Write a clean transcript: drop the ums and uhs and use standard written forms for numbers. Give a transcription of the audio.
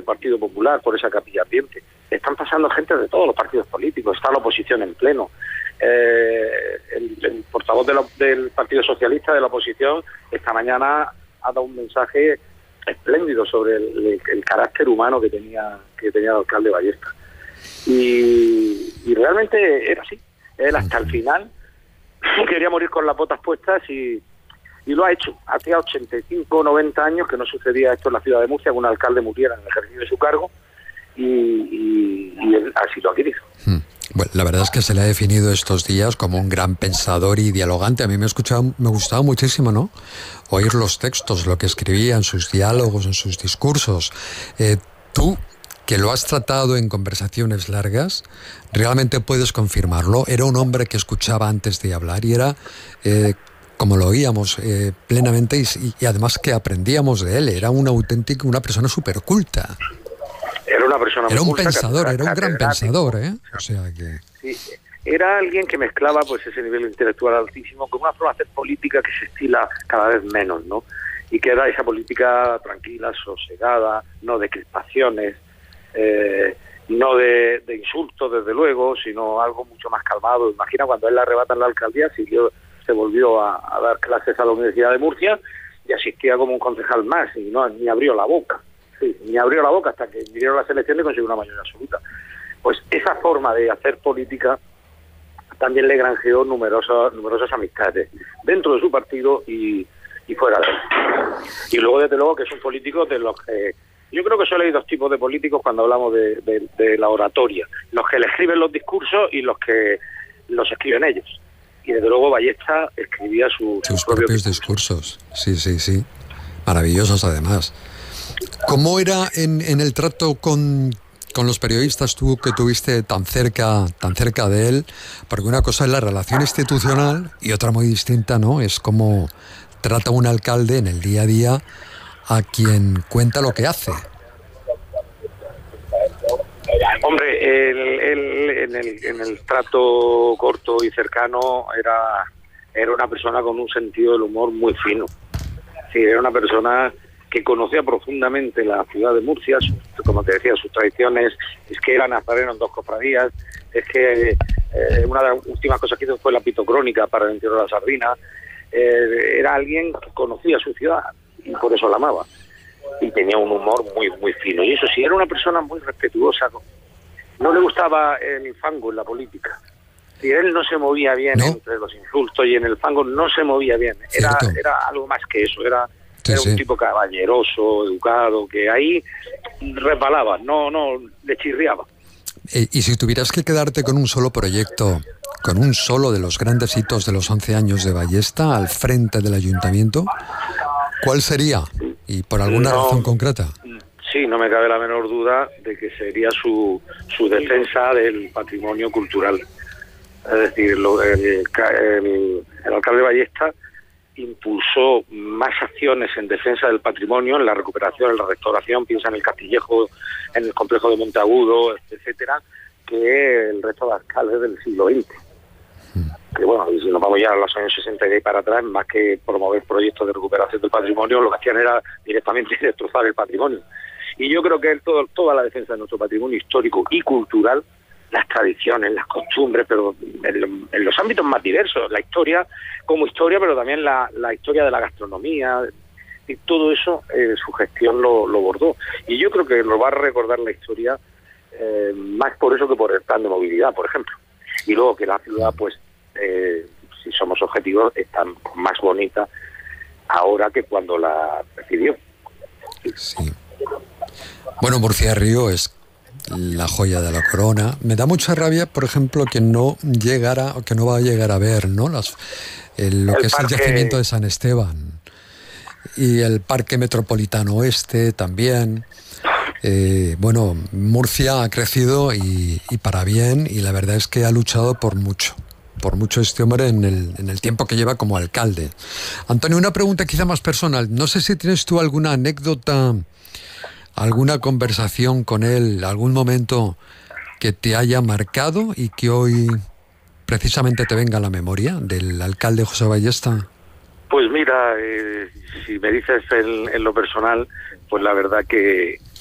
del Partido Popular por esa capilla ardiente. Están pasando gente de todos los partidos políticos, está la oposición en pleno. El portavoz del Partido Socialista de la oposición esta mañana ha dado un mensaje espléndido sobre el carácter humano que tenía el alcalde Ballesta. Y realmente era así. Él hasta el final quería morir con las botas puestas y lo ha hecho. Hacía 85 o 90 años que no sucedía esto en la ciudad de Murcia, que un alcalde muriera en el ejercicio de su cargo, y él así lo ha querido. Bueno, la verdad es que se le ha definido estos días como un gran pensador y dialogante. A mí me gustaba muchísimo, ¿no?, oír los textos, lo que escribía en sus diálogos, en sus discursos. Tú, que lo has tratado en conversaciones largas, realmente puedes confirmarlo. Era un hombre que escuchaba antes de hablar y era, como lo oíamos, plenamente y además que aprendíamos de él. Era una persona súper culta. Era una persona muy culta, pensador, era un gran pensador, ¿eh? O sea que... Sí, era alguien que mezclaba pues ese nivel intelectual altísimo con una forma de hacer política que se estila cada vez menos, ¿no? Y que era esa política tranquila, sosegada, no de crispaciones, no de insultos, desde luego, sino algo mucho más calmado. Imagina cuando él le arrebatan la alcaldía, se volvió a dar clases a la Universidad de Murcia y asistía como un concejal más, y ni abrió la boca. Sí, ni abrió la boca hasta que vinieron las elecciones y consiguió una mayoría absoluta. Pues esa forma de hacer política también le granjeó numerosas amistades dentro de su partido y fuera de él. Y luego, desde luego, que es un político de los que... Yo creo que solo hay dos tipos de políticos cuando hablamos de la oratoria: los que le escriben los discursos y los que los escriben ellos. Y desde luego Ballesta escribía sus propios discursos. Sí. Maravillosos, además. ¿Cómo era en el trato con los periodistas, tú que tuviste tan cerca de él? Porque una cosa es la relación institucional y otra muy distinta, ¿no?, es cómo trata un alcalde en el día a día a quien cuenta lo que hace. Hombre, él en el trato corto y cercano era una persona con un sentido del humor muy fino. Sí, era una persona que conocía profundamente la ciudad de Murcia, como te decía, sus tradiciones. Es que era nazareno en 2 cofradías, es que una de las últimas cosas que hizo fue la pitocrónica para el entierro de la sardina. Era alguien que conocía su ciudad y por eso la amaba, y tenía un humor muy muy fino, y eso sí, era una persona muy respetuosa. No le gustaba el fango en la política. Si él no se movía bien, ¿no?, entre los insultos y en el fango no se movía bien. Era algo más que eso. Era un tipo caballeroso, educado, que ahí resbalaba, no le chirriaba. Y si tuvieras que quedarte con un solo proyecto, con un solo de los grandes hitos de los 11 años de Ballesta al frente del ayuntamiento, ¿cuál sería? ¿Y por alguna razón concreta? Sí, no me cabe la menor duda de que sería su defensa del patrimonio cultural. Es decir, el alcalde Ballesta impulsó más acciones en defensa del patrimonio, en la recuperación, en la restauración, piensa en el Castillejo, en el complejo de Monteagudo, etcétera, que el resto de alcaldes del siglo XX. Que bueno, si nos vamos ya a los años 60 y de ahí para atrás, más que promover proyectos de recuperación del patrimonio, lo que hacían era directamente destrozar el patrimonio. Y yo creo que toda la defensa de nuestro patrimonio histórico y cultural, las tradiciones, las costumbres, pero en los ámbitos más diversos, la historia como historia, pero también la historia de la gastronomía, y todo eso su gestión lo bordó. Y yo creo que lo va a recordar la historia más por eso que por el plan de movilidad, por ejemplo. Y luego que la ciudad, pues, si somos objetivos, está más bonita ahora que cuando la decidió. Sí. Bueno, Murcia Río es la joya de la corona. Me da mucha rabia, por ejemplo, que no llegara, o que no va a llegar a ver, ¿no?, lo que es el yacimiento de San Esteban y el Parque Metropolitano Oeste también. Bueno, Murcia ha crecido y para bien, y la verdad es que ha luchado por mucho este hombre en el tiempo que lleva como alcalde. Antonio, una pregunta quizá más personal. No sé si tienes tú alguna anécdota, alguna conversación con él, algún momento que te haya marcado y que hoy precisamente te venga a la memoria del alcalde José Ballesta. Pues mira, si me dices en lo personal, pues la verdad que